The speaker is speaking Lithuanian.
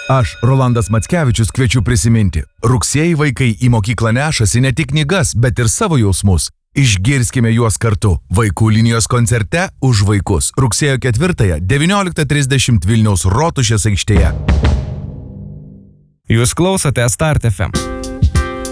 Aš, Rolandas Mackevičius, kviečiu prisiminti. Rugsėjį vaikai į mokyklą nešasi ne tik knygas, bet ir savo jausmus. Išgirskime juos kartu. Vaikų linijos koncerte už vaikus. Rugsėjo 4-ąją 19:30 Vilniaus Rotušės aikštėje. Jūs klausote Start FM.